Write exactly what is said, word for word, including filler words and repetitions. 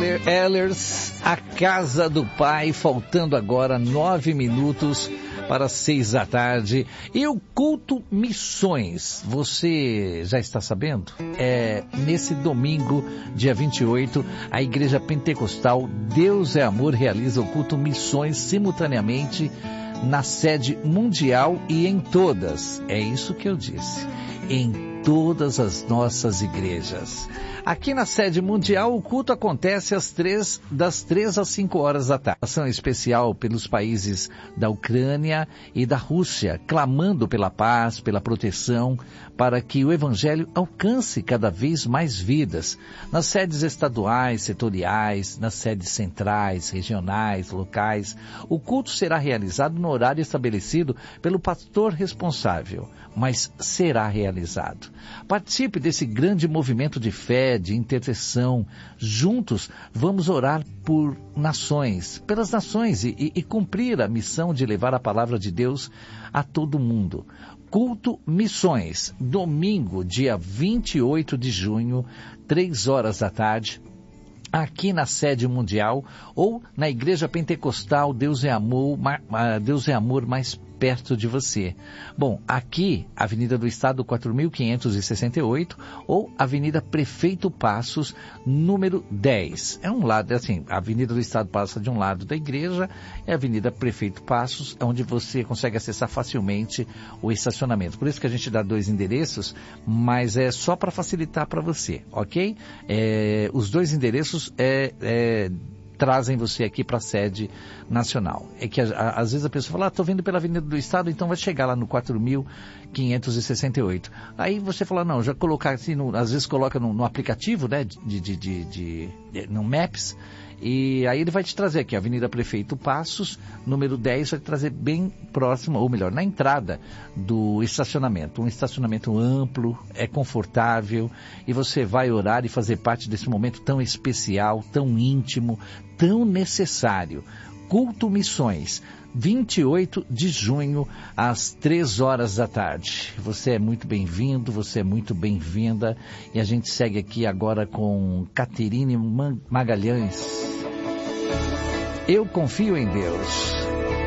Eller, Ellers, a casa do Pai, faltando agora nove minutos para seis da tarde. E o culto Missões, você já está sabendo? É nesse domingo, dia vinte e oito, a Igreja Pentecostal Deus é Amor realiza o culto Missões simultaneamente na sede mundial e em todas. É isso que eu disse. Em todas as nossas igrejas. Aqui na sede mundial, o culto acontece às três, das três às cinco horas da tarde. Ação especial pelos países da Ucrânia e da Rússia, clamando pela paz, pela proteção, para que o Evangelho alcance cada vez mais vidas. Nas sedes estaduais, setoriais, nas sedes centrais, regionais, locais, o culto será realizado no horário estabelecido pelo pastor responsável, mas será realizado. Participe desse grande movimento de fé, de intercessão. Juntos vamos orar por nações, pelas nações e, e, e cumprir a missão de levar a palavra de Deus a todo mundo. Culto Missões, domingo, dia vinte e oito de junho, três horas da tarde, aqui na sede mundial ou na Igreja Pentecostal Deus é Amor, Deus é Amor mais perto de você. Bom, aqui, Avenida do Estado quatro mil quinhentos e sessenta e oito ou Avenida Prefeito Passos, número dez. É um lado, é assim, a Avenida do Estado passa de um lado da igreja, é a Avenida Prefeito Passos, onde você consegue acessar facilmente o estacionamento. Por isso que a gente dá dois endereços, mas é só para facilitar para você, ok? É, os dois endereços é... é trazem você aqui para a sede nacional. É que a, a, às vezes a pessoa fala, ah, estou vindo pela Avenida do Estado, então vai chegar lá no quatro mil quinhentos e sessenta e oito. Aí você fala, não, já colocar assim, no, às vezes coloca no, no aplicativo, né, de, de, de, de, de, no Maps, e aí ele vai te trazer aqui, Avenida Prefeito Passos, número dez, vai te trazer bem próximo, ou melhor, na entrada do estacionamento. Um estacionamento amplo, é confortável, e você vai orar e fazer parte desse momento tão especial, tão íntimo, tão necessário. Culto Missões, vinte e oito de junho, às três horas da tarde. Você é muito bem-vindo, você é muito bem-vinda. E a gente segue aqui agora com Caterine Magalhães. Eu confio em Deus.